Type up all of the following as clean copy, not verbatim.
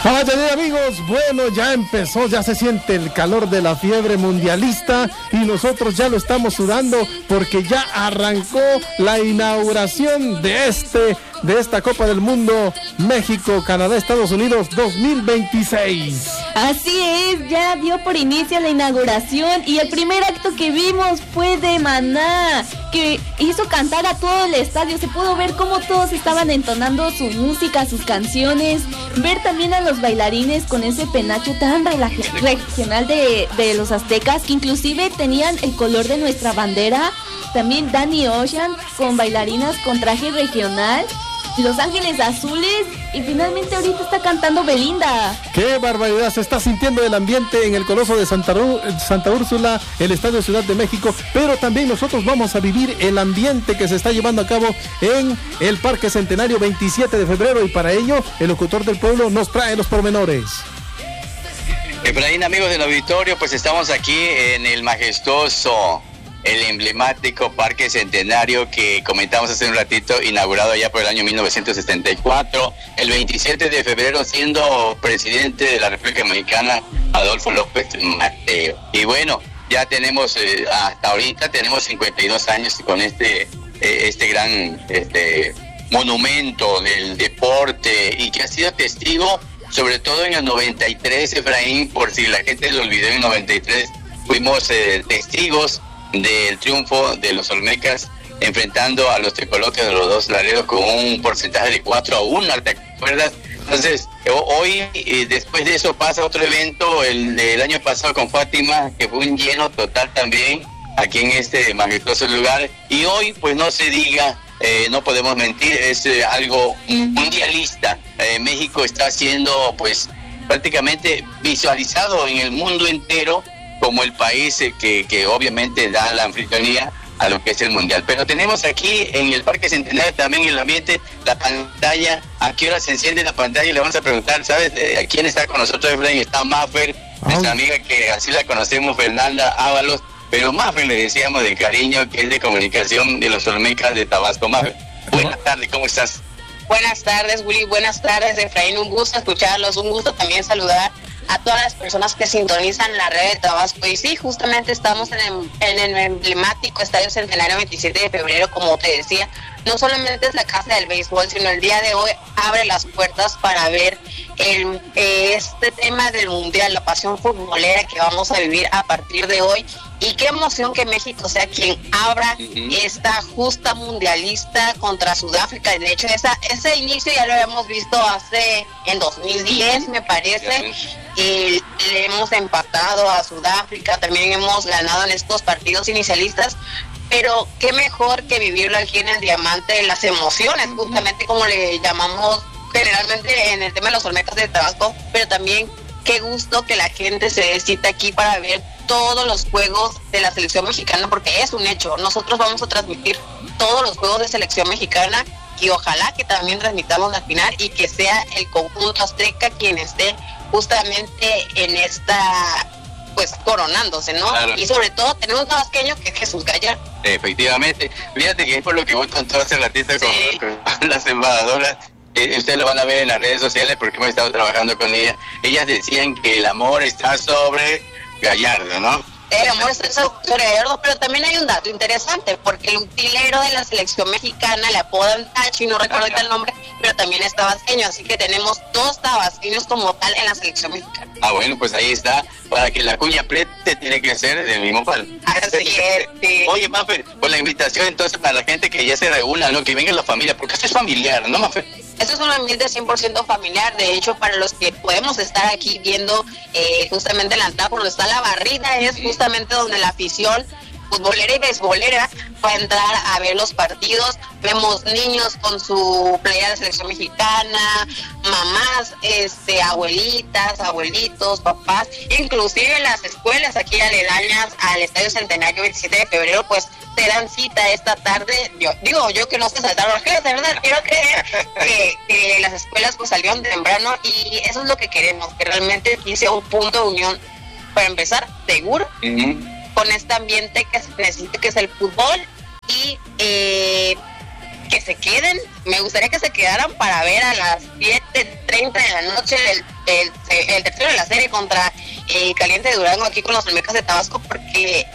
Amigos, bueno, ya empezó, ya se siente el calor de la fiebre mundialista y nosotros ya lo estamos sudando porque ya arrancó la inauguración de esta Copa del Mundo México, Canadá, Estados Unidos 2026. Así es, ya dio por inicio la inauguración y el primer acto que vimos fue de Maná, que hizo cantar a todo el estadio. Se pudo ver cómo todos estaban entonando su música, sus canciones, ver también a los bailarines con ese penacho tan regional de los aztecas, que inclusive tenían el color de nuestra bandera. También Danny Ocean con bailarinas con traje regional, Los Ángeles Azules, y finalmente ahorita está cantando Belinda. ¡Qué barbaridad! Se está sintiendo el ambiente en el Coloso de Santa Úrsula, el Estadio Ciudad de México, pero también nosotros vamos a vivir el ambiente que se está llevando a cabo en el Parque Centenario 27 de febrero, y para ello el locutor del pueblo nos trae los pormenores. Efraín, amigos del auditorio, pues estamos aquí en el majestuoso, el emblemático Parque Centenario que comentamos hace un ratito, inaugurado ya por el año 1974, el 27 de febrero, siendo presidente de la República Mexicana Adolfo López Mateo. Y bueno, ya tenemos, hasta ahorita tenemos 52 años con este gran monumento del deporte, y que ha sido testigo, sobre todo en el 93, Efraín, por si la gente lo olvidó, en el 93 fuimos testigos del triunfo de los Olmecas enfrentando a los Tecolotes de los Dos Laredos con un porcentaje de 4-1, ¿te acuerdas? Entonces, hoy, después de eso, pasa otro evento, el del año pasado con Fátima, que fue un lleno total también aquí en este majestuoso lugar, y hoy, pues no se diga, no podemos mentir, es algo mundialista. México está siendo, pues, prácticamente visualizado en el mundo entero como el país que obviamente da la anfitrionía a lo que es el mundial. Pero tenemos aquí en el Parque Centenario también el ambiente, la pantalla. ¿A qué hora se enciende la pantalla? Y le vamos a preguntar, ¿sabes? ¿A quién está con nosotros, Efraín? Está Maffer, nuestra amiga que así la conocemos, Fernanda Ábalos, pero Maffer le decíamos de cariño, que es de comunicación de los Olmecas de Tabasco. Maffer, buenas tardes, ¿cómo estás? Buenas tardes, Willy, buenas tardes, Efraín, un gusto escucharlos, un gusto también saludar a todas las personas que sintonizan la red de Tabasco. Y sí, justamente estamos en el emblemático Estadio Centenario 27 de febrero, como te decía. No solamente es la casa del béisbol, sino el día de hoy abre las puertas para ver este tema del mundial, la pasión futbolera que vamos a vivir a partir de hoy. Y qué emoción que México sea quien abra esta justa mundialista contra Sudáfrica. De hecho, ese inicio ya lo habíamos visto en 2010, me parece. Y le hemos empatado a Sudáfrica, también hemos ganado en estos partidos inicialistas. Pero qué mejor que vivirlo aquí en el Diamante, las emociones, justamente como le llamamos generalmente en el tema de los Olmecas de Tabasco, pero también qué gusto que la gente se cita aquí para ver todos los juegos de la selección mexicana, porque es un hecho. Nosotros vamos a transmitir todos los juegos de selección mexicana y ojalá que también transmitamos la final y que sea el conjunto azteca quien esté justamente en esta, pues, coronándose, ¿no? Claro. Y sobre todo tenemos un tabasqueño que es Jesús Gallardo. Efectivamente. Fíjate que es por lo que vos contó hace ratito con las embajadoras. Ustedes lo van a ver en las redes sociales porque hemos estado trabajando con ellas. Ellas decían que el amor está sobre Gallardo, ¿no? El amor está sobre Gallardo, pero también hay un dato interesante, porque el utilero de la selección mexicana le apodan Tachi, no recuerdo el nombre, pero también es tabasqueño, así que tenemos 2 tabasqueños como tal en la selección mexicana. Ah, bueno, pues ahí está, para que la cuña apriete tiene que ser del mismo palo. Así es, sí. Oye, Mafer, con la invitación entonces para la gente que ya se reúna, ¿no? Que venga la familia, porque esto es familiar, ¿no, Mafer? Esto es un ambiente 100% familiar. De hecho, para los que podemos estar aquí viendo justamente la entrada por donde está la barrida, es justamente donde la afición futbolera y beisbolera va a entrar a ver los partidos. Vemos niños con su playera de selección mexicana, mamás, abuelitas, abuelitos, papás, inclusive las escuelas aquí aledañas al Estadio Centenario 27 de febrero, pues te dan cita esta tarde. Yo que no sé saltar orquesta, de verdad, quiero creer que las escuelas pues salieron temprano, y eso es lo que queremos, que realmente aquí sea un punto de unión, para empezar, seguro, con este ambiente que se necesita, que es el fútbol, y que se queden, me gustaría que se quedaran para ver a las 7:30 de la noche el tercero de la serie contra el Caliente de Durango aquí con los Olmecas de Tabasco, porque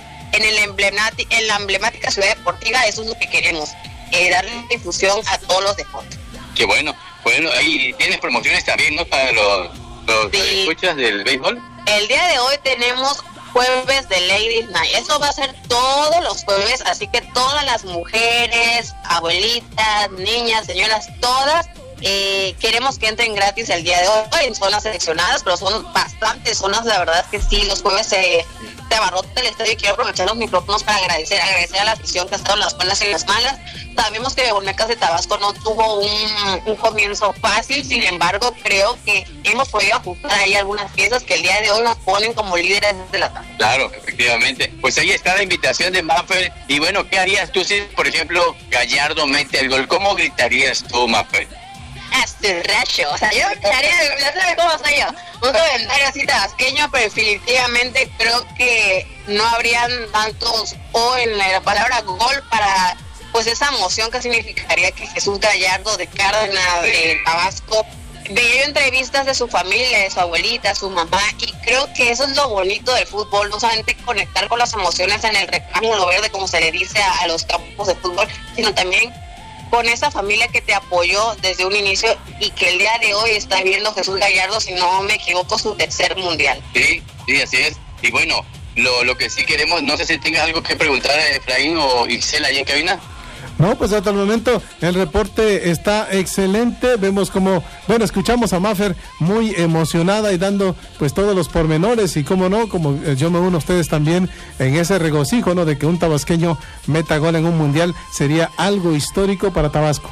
en la emblemática ciudad deportiva eso es lo que queremos, darle difusión a todos los deportes. Qué bueno, ahí tienes promociones también, ¿no? Para los escuchas del béisbol. El día de hoy tenemos jueves de Ladies Night. Eso va a ser todos los jueves, así que todas las mujeres, abuelitas, niñas, señoras, todas queremos que entren gratis el día de hoy en zonas seleccionadas, pero son bastantes zonas, la verdad es que sí, los jueves se abarrota el estadio y quiero aprovechar los micrófonos para agradecer a la afición que ha estado en las buenas y en las malas. Sabemos que Olmecas de Tabasco no tuvo un comienzo fácil, sin embargo creo que hemos podido ajustar ahí algunas piezas que el día de hoy nos ponen como líderes de la tabla. Claro, efectivamente. Pues ahí está la invitación de Maffer. Y bueno, ¿qué harías tú si, por ejemplo, Gallardo mete el gol? ¿Cómo gritarías tú, Maffer? Hasta racho, o sea, yo haría, ya sabes cómo soy yo, un comentario así tabasqueño, pero definitivamente creo que no habrían tantos o en la palabra gol para pues esa emoción que significaría que Jesús Gallardo de Cárdenas de Tabasco. Veía entrevistas de su familia, de su abuelita, su mamá, y creo que eso es lo bonito del fútbol, no solamente conectar con las emociones en el rectángulo verde, como se le dice a los campos de fútbol, sino también con esa familia que te apoyó desde un inicio y que el día de hoy está viendo Jesús Gallardo, si no me equivoco, su tercer mundial. Sí, así es. Y bueno, lo que sí queremos, no sé si tengas algo que preguntar a Efraín o Ixel allá en cabina. No, pues hasta el momento el reporte está excelente. Vemos como, escuchamos a Maffer muy emocionada y dando pues todos los pormenores y cómo no, como yo me uno a ustedes también en ese regocijo, ¿no? De que un tabasqueño meta gol en un mundial sería algo histórico para Tabasco.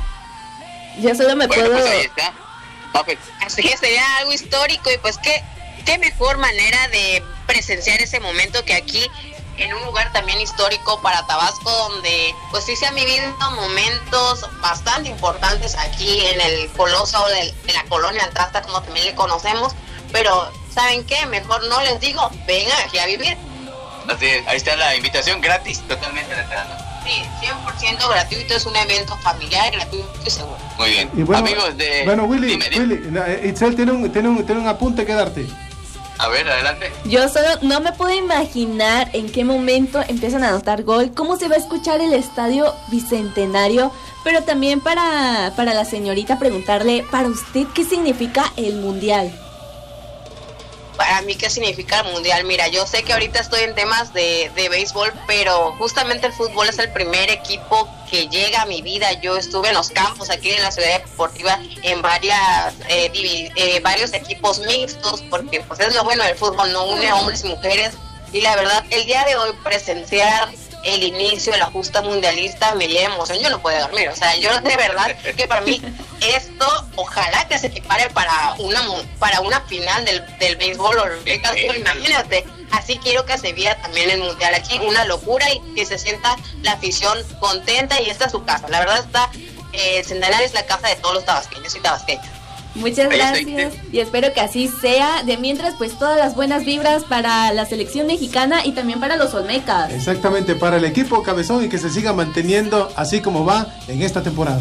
Yo solo me puedo... Pues ahí está. Maffer. Así que sería algo histórico y pues qué mejor manera de presenciar ese momento que aquí en un lugar también histórico para Tabasco, donde pues sí se han vivido momentos bastante importantes aquí en el Coloso de la colonia Antasta, como también le conocemos, pero ¿saben qué? Mejor no les digo, vengan aquí a vivir. Así es, ahí está la invitación gratis, totalmente gratuita. Sí, 100% gratuito, es un evento familiar, gratuito y seguro. Muy bien, y bueno, amigos de... Bueno, Willy, Itzel tiene un apunte que darte. A ver, adelante. Yo solo no me puedo imaginar en qué momento empiezan a anotar gol, cómo se va a escuchar el estadio Bicentenario, pero también para la señorita preguntarle, para usted, ¿qué significa el Mundial? Para mí, ¿qué significa el Mundial? Mira, yo sé que ahorita estoy en temas de béisbol, pero justamente el fútbol es el primer equipo que llega a mi vida. Yo estuve en los campos aquí en la ciudad deportiva en varios equipos mixtos, porque pues es lo bueno del fútbol, no une a hombres y mujeres. Y la verdad, el día de hoy presenciar el inicio de la justa mundialista me lleva emoción, yo no puedo dormir, o sea, yo de verdad que para mí esto ojalá que se equipare para una final del béisbol olímpico, imagínate, así quiero que se viera también el mundial aquí, una locura y que se sienta la afición contenta y esta es su casa, la verdad está, Centenario es la casa de todos los tabasqueños y tabasqueñas. Muchas gracias y espero que así sea. De mientras, pues todas las buenas vibras para la selección mexicana y también para los Olmecas. Exactamente, para el equipo cabezón y que se siga manteniendo así como va en esta temporada.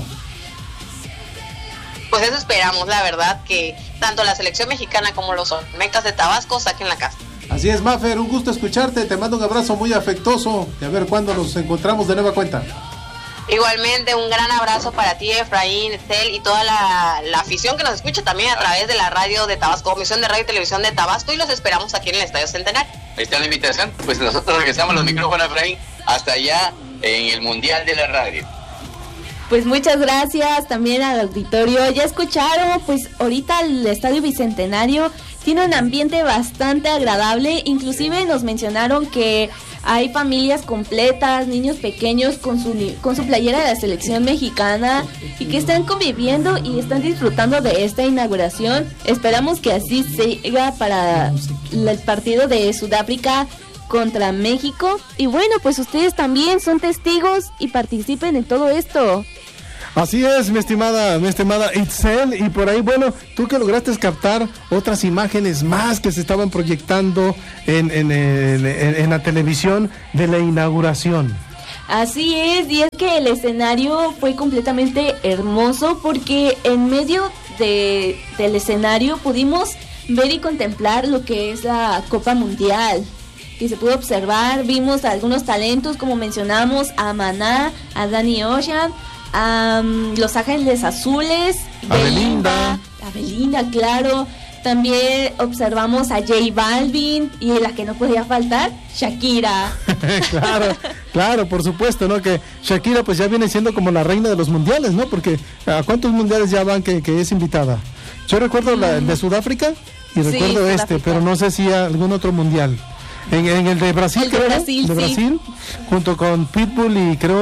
Pues eso esperamos, la verdad, que tanto la selección mexicana como los Olmecas de Tabasco saquen la casa. Así es, Maffer, un gusto escucharte, te mando un abrazo muy afectuoso y a ver cuándo nos encontramos de nueva cuenta. Igualmente, un gran abrazo para ti, Efraín, Estel y toda la afición que nos escucha también a través de la radio de Tabasco, Comisión de Radio y Televisión de Tabasco, y los esperamos aquí en el Estadio Centenario. Ahí está la invitación, pues nosotros regresamos los micrófonos, Efraín, hasta allá en el Mundial de la Radio. Pues muchas gracias también al auditorio. Ya escucharon, pues ahorita el Estadio Bicentenario tiene un ambiente bastante agradable, inclusive nos mencionaron que hay familias completas, niños pequeños con su playera de la selección mexicana y que están conviviendo y están disfrutando de esta inauguración. Esperamos que así siga para el partido de Sudáfrica contra México. Y bueno, pues ustedes también son testigos y participen en todo esto. Así es, mi estimada Itzel, y por ahí, bueno, tú que lograste captar otras imágenes más que se estaban proyectando en la televisión de la inauguración. Así es, y es que el escenario fue completamente hermoso porque en medio del escenario pudimos ver y contemplar lo que es la Copa Mundial, que se pudo observar. Vimos algunos talentos, como mencionamos, a Maná, a Danny Ocean, a Los Ángeles Azules, a Belinda, claro. También observamos a J Balvin y la que no podía faltar, Shakira. Claro, por supuesto, ¿no? Que Shakira pues ya viene siendo como la reina de los mundiales, ¿no? Porque ¿a cuántos mundiales ya van que es invitada? Yo recuerdo el de Sudáfrica y recuerdo Sudáfrica, pero no sé si algún otro mundial. En el de Brasil, el de creo, Brasil, de sí. Brasil, junto con Pitbull y creo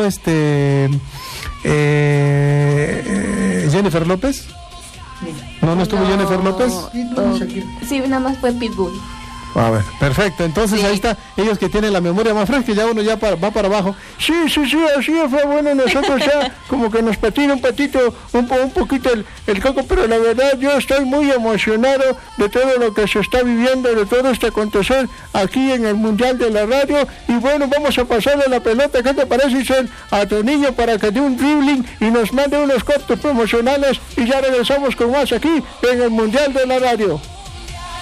Jennifer López. ¿No estuvo Jennifer López? Sí, nada más fue Pitbull. A ver, perfecto, entonces Sí. Ahí está, ellos que tienen la memoria más fresca, ya uno ya va para abajo. Sí, así fue, bueno, nosotros ya como que nos patina un poquito el coco, pero la verdad yo estoy muy emocionado de todo lo que se está viviendo, de todo este acontecer aquí en el Mundial de la Radio, y bueno, vamos a pasarle la pelota. ¿Qué te parece, Isel, a tu niño para que dé un dribbling y nos mande unos cortos promocionales y ya regresamos con más aquí en el Mundial de la Radio?